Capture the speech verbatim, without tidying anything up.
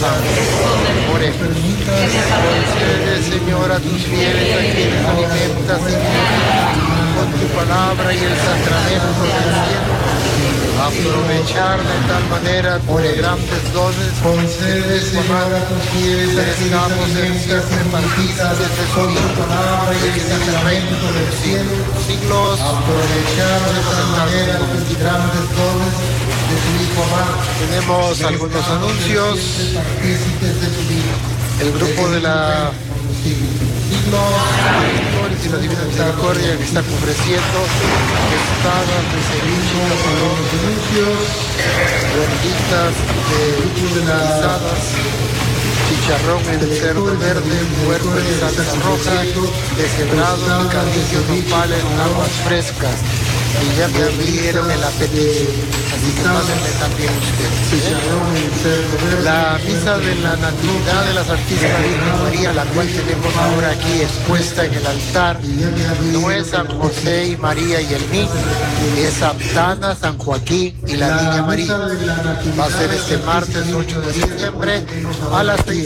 Oremos. Concede, Señor, a tus fieles a quienes alimentas y guías con tu palabra y el sacramento del cielo, aprovechar de tal manera tus grandes dones. Concede, Señor, a tus fieles a quienes estamos en siempre partícipes de tu palabra y el sacramento del cielo, siglos. Aprovechar de tal manera tus grandes dones de tu Hijo amado. Tenemos algunos anuncios. El grupo de la y la Divina Misericordia que está ofreciendo espadas de ceviche, gorditas de guisadas, chicharrón en cerdo verde, puerco en salsa roja, deshebrado, picadillo, nopal en aguas frescas. Y ya me abrieron el apetito, así que pásenme también ustedes, ¿eh? La misa de la Natividad de la Santísima Virgen María, la cual tenemos ahora aquí expuesta en el altar, no es San José y María y el niño, es Santana, San Joaquín y la Niña María. Va a ser este martes ocho de septiembre a las seis